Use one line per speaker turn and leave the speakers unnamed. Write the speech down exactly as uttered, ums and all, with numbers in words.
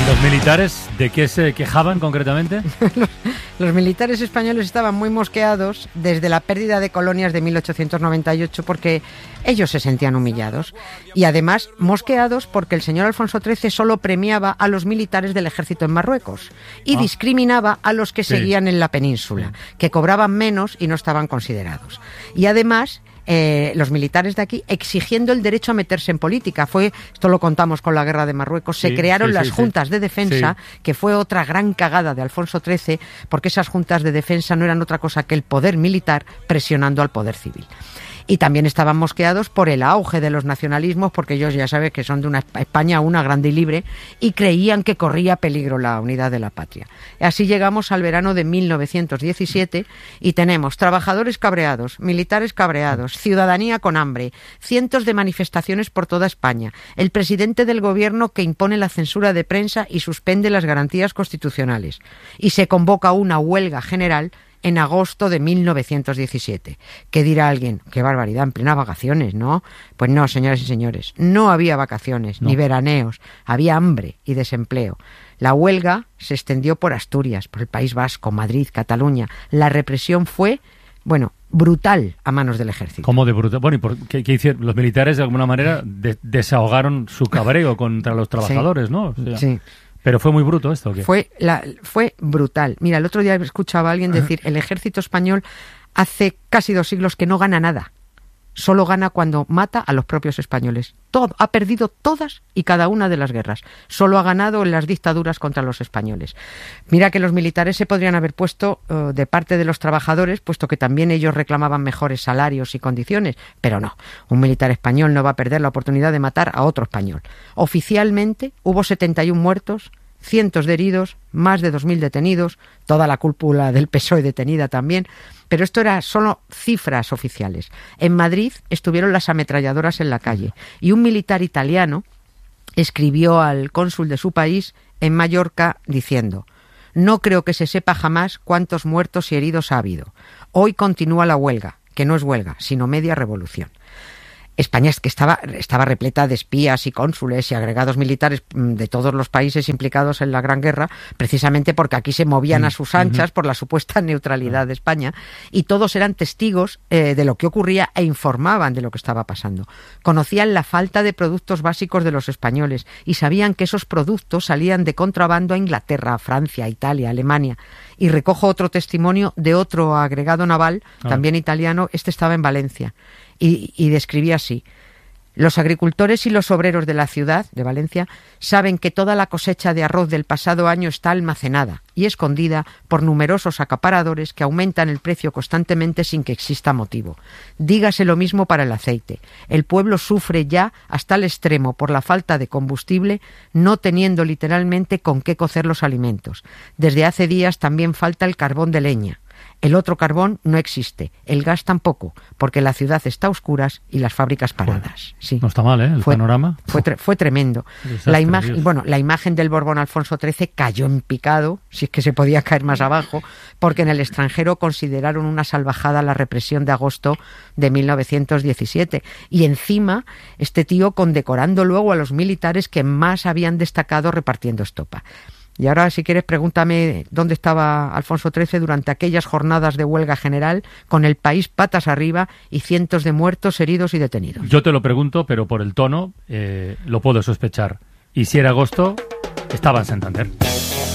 ¿Y los militares de qué se quejaban concretamente?
los, los militares españoles estaban muy mosqueados desde la pérdida de colonias de mil ochocientos noventa y ocho porque ellos se sentían humillados. Y además mosqueados porque el señor Alfonso trece solo premiaba a los militares del ejército en Marruecos y ah. discriminaba a los que sí. seguían en la península, sí. que cobraban menos y no estaban considerados. Y además... Eh, los militares de aquí exigiendo el derecho a meterse en política. Fue, esto lo contamos con la guerra de Marruecos, se sí, crearon sí, las sí, juntas sí. de defensa, sí. que fue otra gran cagada de Alfonso trece, porque esas juntas de defensa no eran otra cosa que el poder militar presionando al poder civil. Y también estaban mosqueados por el auge de los nacionalismos, porque ellos ya saben que son de una España una grande y libre, y creían que corría peligro la unidad de la patria. Así llegamos al verano de mil novecientos diecisiete y tenemos trabajadores cabreados, militares cabreados, ciudadanía con hambre, cientos de manifestaciones por toda España, el presidente del gobierno que impone la censura de prensa y suspende las garantías constitucionales, y se convoca una huelga general en agosto de mil novecientos diecisiete. ¿Qué dirá alguien? ¡Qué barbaridad! En plenas vacaciones, ¿no? Pues no, señoras y señores, no había vacaciones, no. ni veraneos, había hambre y desempleo. La huelga se extendió por Asturias, por el País Vasco, Madrid, Cataluña. La represión fue, bueno, brutal a manos del ejército.
¿Cómo de brutal? Bueno, ¿y por qué, qué hicieron? Los militares de alguna manera de, desahogaron su cabreo contra los trabajadores,
sí.
¿no? O sea,
sí.
¿Pero fue muy bruto esto o qué?
Fue, la, fue brutal. Mira, el otro día escuchaba a alguien decir, el ejército español hace casi dos siglos que no gana nada. Solo gana cuando mata a los propios españoles. Todo, ha perdido todas y cada una de las guerras. Solo ha ganado en las dictaduras contra los españoles. Mira que los militares se podrían haber puesto uh, de parte de los trabajadores, puesto que también ellos reclamaban mejores salarios y condiciones. Pero no, un militar español no va a perder la oportunidad de matar a otro español. Oficialmente hubo setenta y uno muertos, cientos de heridos, más de dos mil detenidos, toda la cúpula del P S O E detenida también, pero esto era solo cifras oficiales. En Madrid estuvieron las ametralladoras en la calle y un militar italiano escribió al cónsul de su país en Mallorca diciendo: no creo que se sepa jamás cuántos muertos y heridos ha habido. Hoy continúa la huelga, que no es huelga, sino media revolución. España es que estaba, estaba repleta de espías y cónsules y agregados militares de todos los países implicados en la Gran Guerra, precisamente porque aquí se movían a sus anchas por la supuesta neutralidad de España, y todos eran testigos eh, de lo que ocurría e informaban de lo que estaba pasando. Conocían la falta de productos básicos de los españoles y sabían que esos productos salían de contrabando a Inglaterra, a Francia, a Italia, a Alemania. Y recojo otro testimonio de otro agregado naval, ah. también italiano, este estaba en Valencia. Y, y describía así: los agricultores y los obreros de la ciudad de Valencia saben que toda la cosecha de arroz del pasado año está almacenada y escondida por numerosos acaparadores que aumentan el precio constantemente sin que exista motivo. Dígase lo mismo para el aceite. El pueblo sufre ya hasta el extremo por la falta de combustible, no teniendo literalmente con qué cocer los alimentos. Desde hace días también falta el carbón de leña. El otro carbón no existe, el gas tampoco, porque la ciudad está a oscuras y las fábricas paradas. Sí.
No está mal, ¿eh? El
fue,
panorama.
Fue, tre- fue tremendo. La imagen, bueno, la imagen del Borbón Alfonso trece cayó en picado, si es que se podía caer más abajo, porque en el extranjero consideraron una salvajada la represión de agosto de mil novecientos diecisiete. Y encima, este tío condecorando luego a los militares que más habían destacado repartiendo estopa. Y ahora, si quieres, pregúntame dónde estaba Alfonso trece durante aquellas jornadas de huelga general, con el país patas arriba y cientos de muertos, heridos y detenidos.
Yo te lo pregunto, pero por el tono eh, lo puedo sospechar. Y si era agosto, estaba en Santander.